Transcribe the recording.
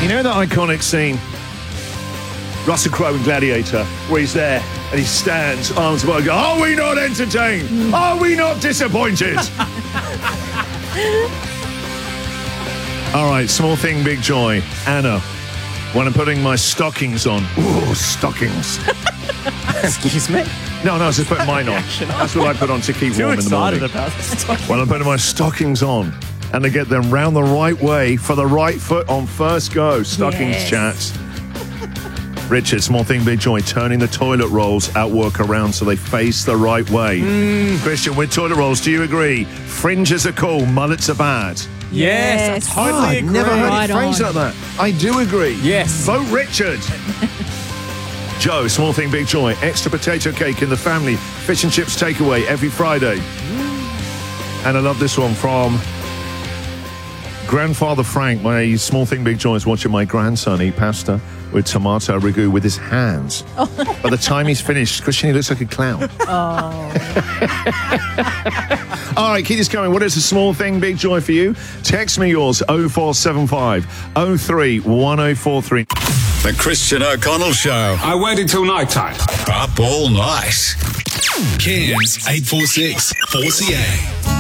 You know that iconic scene, Russell Crowe in Gladiator, where he's there and he stands, arms wide, go, are we not entertained? Are we not disappointed? All right, small thing, big joy. Anna, when I'm putting my stockings on. Ooh, stockings. Excuse me? No, I was just putting mine on. That's what I put on to keep warm in the morning. Too excited about this. When I'm putting my stockings on and to get them round the right way for the right foot on first go. Stockings, chats. Richard, small thing, big joy. Turning the toilet rolls at work around so they face the right way. Christian, with toilet rolls, do you agree? Fringes are cool, mullets are bad. Yes, I totally agree. Never heard Right it phrased on. like that. I do agree. Yes. Vote Richard. Joe, small thing, big joy. Extra potato cake in the family. Fish and chips takeaway every Friday. And I love this one from Grandfather Frank. My small thing, big joy is watching my grandson eat pasta with tomato ragu with his hands. By the time he's finished, Christian, he looks like a clown. All right, keep this going. What is a small thing, big joy for you? Text me yours, 0475 03 1043. The Christian O'Connell Show. I waited till night time. Up all night. Cairns 846 4CA.